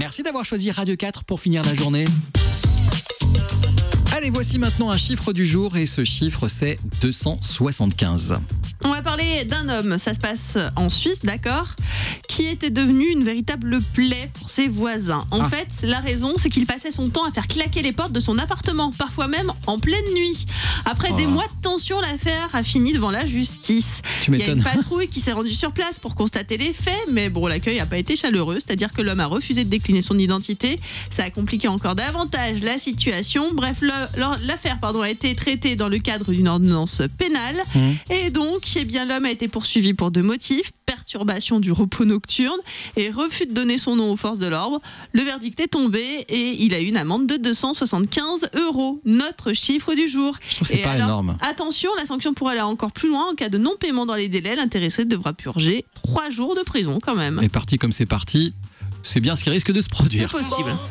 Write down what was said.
Merci d'avoir choisi Radio 4 pour finir la journée. Allez, voici maintenant un chiffre du jour et ce chiffre c'est 275. On va parler d'un homme, ça se passe en Suisse, d'accord, qui était devenu une véritable plaie pour ses voisins. En fait, la raison, c'est qu'il passait son temps à faire claquer les portes de son appartement, parfois même en pleine nuit. Après des mois de tension, l'affaire a fini devant la justice. Tu Il y a une m'étonnes. patrouille qui s'est rendue sur place pour constater les faits, mais bon, l'accueil n'a pas été chaleureux, c'est-à-dire que l'homme a refusé de décliner son identité. Ça a compliqué encore davantage la situation. Bref, l'affaire a été traitée dans le cadre d'une ordonnance pénale. Et donc, eh bien, l'homme a été poursuivi pour 2 motifs: perturbation du repos nocturne et refus de donner son nom aux forces de l'ordre. Le verdict est tombé et il a eu une amende de 275 €. Notre chiffre du jour. Je trouve que c'est pas énorme. Attention, la sanction pourrait aller encore plus loin. En cas de non-paiement dans les délais, l'intéressé devra purger 3 jours de prison quand même. Et parti comme c'est parti, c'est bien ce qui risque de se produire. C'est possible.